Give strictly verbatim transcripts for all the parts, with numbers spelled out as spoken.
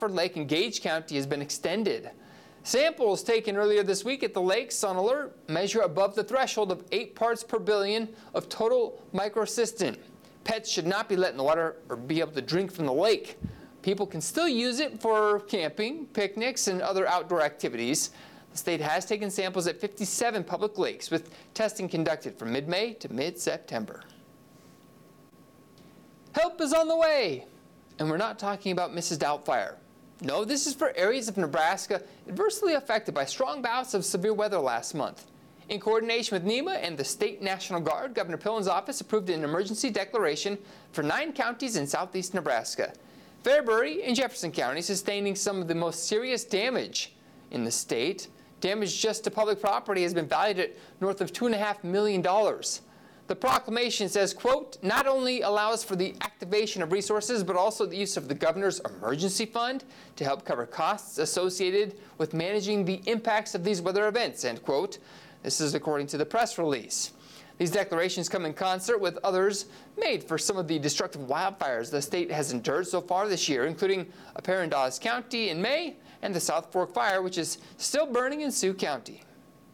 Crawford Lake in Gage County has been extended. Samples taken earlier this week at the lakes on alert measure above the threshold of eight parts per billion of total microcystin. Pets should not be let in the water or be able to drink from the lake. People can still use it for camping, picnics, and other outdoor activities. The state has taken samples at fifty-seven public lakes, with testing conducted from mid-May to mid-September. Help is on the way, and we're not talking about Missus Doubtfire. No, this is for areas of Nebraska adversely affected by strong bouts of severe weather last month. In coordination with NEMA and the State National Guard, Governor Pillen's office approved an emergency declaration for nine counties in southeast Nebraska. Fairbury and Jefferson County sustaining some of the most serious damage in the state. Damage just to public property has been valued at north of two point five million dollars. The proclamation says, quote, not only allows for the activation of resources, but also the use of the governor's emergency fund to help cover costs associated with managing the impacts of these weather events, end quote. This is according to the press release. These declarations come in concert with others made for some of the destructive wildfires the state has endured so far this year, including a pair in Dawes County in May and the South Fork Fire, which is still burning in Sioux County.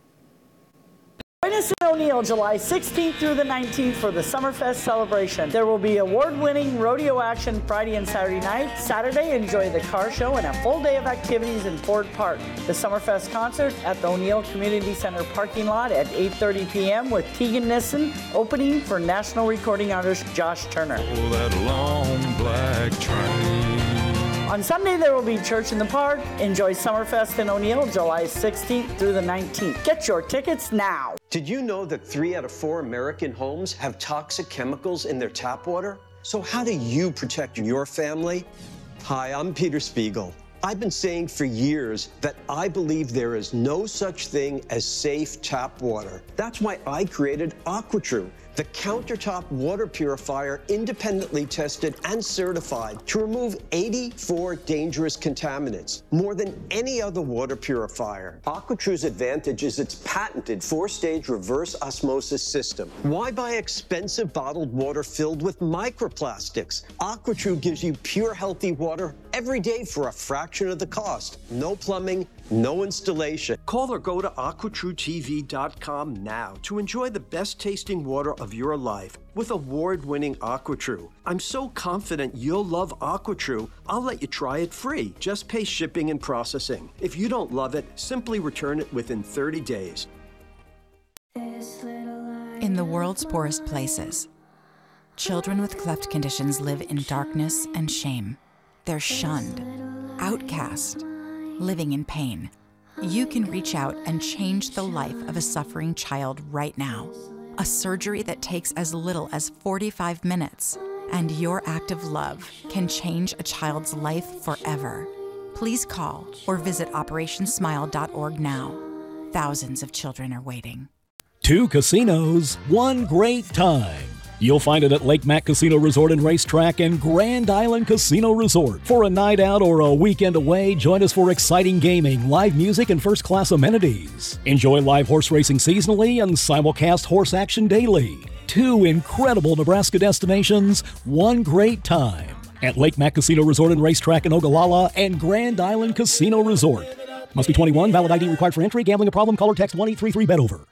Join us in O'Neill July sixteenth through the nineteenth for the Summerfest celebration. There will be award-winning rodeo action Friday and Saturday night. Saturday, enjoy the car show and a full day of activities in Ford Park. The Summerfest concert at the O'Neill Community Center parking lot at eight thirty p m with Tegan Nissen opening for national recording artist Josh Turner. Oh, that long black train. On Sunday, there will be Church in the Park. Enjoy Summerfest in O'Neill July sixteenth through the nineteenth. Get your tickets now. Did you know that three out of four American homes have toxic chemicals in their tap water? So how do you protect your family? Hi, I'm Peter Spiegel. I've been saying for years that I believe there is no such thing as safe tap water. That's why I created AquaTrue, the countertop water purifier independently tested and certified to remove eighty-four dangerous contaminants, more than any other water purifier. AquaTrue's advantage is its patented four-stage reverse osmosis system. Why buy expensive bottled water filled with microplastics? AquaTrue gives you pure, healthy water every day for a fraction of the cost. No plumbing, no installation. Call or go to aqua true T V dot com now to enjoy the best tasting water of your life with award-winning AquaTrue. I'm so confident you'll love AquaTrue, I'll let you try it free. Just pay shipping and processing. If you don't love it, simply return it within thirty days. In the world's poorest places, children with cleft conditions live in darkness and shame. They're shunned, outcast, living in pain. You can reach out and change the life of a suffering child right now. A surgery that takes as little as forty-five minutes, and your act of love can change a child's life forever. Please call or visit operation smile dot org now. Thousands of children are waiting. Two casinos, one great time. You'll find it at Lake Mac Casino Resort and Racetrack and Grand Island Casino Resort. For a night out or a weekend away, join us for exciting gaming, live music, and first-class amenities. Enjoy live horse racing seasonally and simulcast horse action daily. Two incredible Nebraska destinations, one great time. At Lake Mac Casino Resort and Racetrack in Ogallala and Grand Island Casino Resort. Must be twenty-one, valid I D required for entry. Gambling a problem? Call or text one eight three three bet over.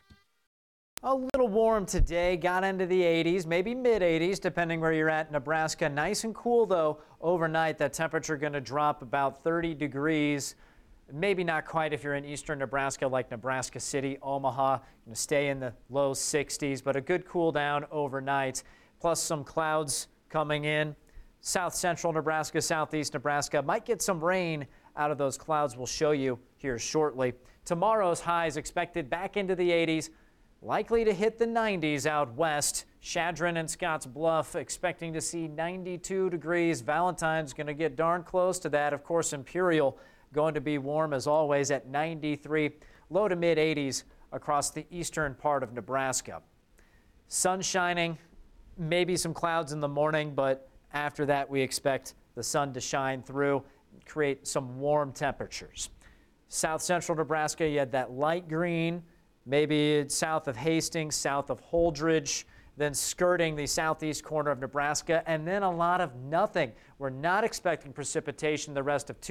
A little warm today, got into the eighties, maybe mid eighties, depending where you're at in Nebraska. Nice and cool, though, overnight. That temperature going to drop about thirty degrees. Maybe not quite if you're in eastern Nebraska, like Nebraska City, Omaha. Going to stay in the low sixties, but a good cool down overnight. Plus some clouds coming in. South central Nebraska, southeast Nebraska. Might get some rain out of those clouds. We'll show you here shortly. Tomorrow's highs expected back into the eighties. Likely to hit the nineties out west. Chadron and Scotts Bluff expecting to see ninety-two degrees. Valentine's going to get darn close to that. Of course, Imperial going to be warm as always at ninety-three. Low to mid eighties across the eastern part of Nebraska. Sun shining, maybe some clouds in the morning, but after that we expect the sun to shine through, create some warm temperatures. South central Nebraska, you had that light green. Maybe it's south of Hastings, south of Holdridge, then skirting the southeast corner of Nebraska, and then a lot of nothing. We're not expecting precipitation the rest of Tuesday.